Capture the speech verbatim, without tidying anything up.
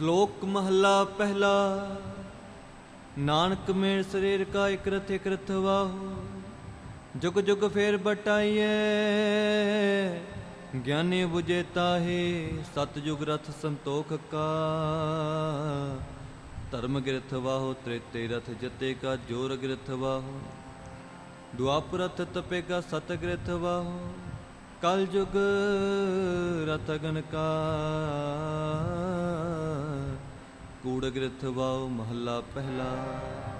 ਸ਼ਲੋਕ ਮਹੱਲਾ ਪਹਿਲਾ। ਨਾਨਕ ਮੇਰ ਸਰੀਰ ਕਾ ਇਕ ਰਥ ਇਕ ਰਥ ਵਾਹੋ, ਜੁਗ ਜੁਗ ਫੇਰ ਬਟਾਈਏ। ਗਿਆਨੀ ਬੁਝੇ ਤਾਹੇ, ਸਤਜੁਗ ਰਥ ਸੰਤੋਖ ਕਾ। ਧਰਮ ਗਿਰਥ ਵਾਹੋ, ਤ੍ਰੇਤੇ ਰਥ ਜਤੇ ਕਾ ਜੋਰ ਗਿਰਥ ਵਾਹੋ। ਦੁਆਪਰ ਰਥ ਤਪੇ ਕਾ ਸਤ ਗਿਰਥ ਵਾਹੋ। ਕਲ ਜੁਗ ਰਥ ਅਗਨ ਕਾ। ਕੂੜ ਗਿਰਥ ਵਾਹੋ। ਮਹੱਲਾ ਪਹਿਲਾ।